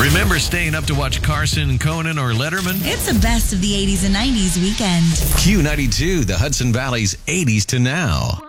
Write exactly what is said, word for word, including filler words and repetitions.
Remember staying up to watch Carson, Conan, or Letterman? It's the best of the eighties and nineties weekend. Q ninety-two, the Hudson Valley's eighties to now.